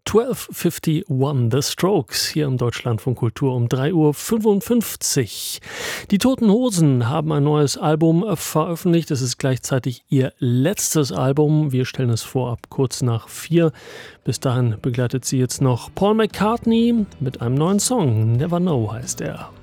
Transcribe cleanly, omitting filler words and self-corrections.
12:51 The Strokes hier im Deutschlandfunk Kultur um 3:55 Uhr. Die Toten Hosen haben ein neues Album veröffentlicht. Es ist gleichzeitig ihr letztes Album. Wir stellen es vorab kurz nach 4. Bis dahin begleitet sie jetzt noch Paul McCartney mit einem neuen Song. Never Know heißt er.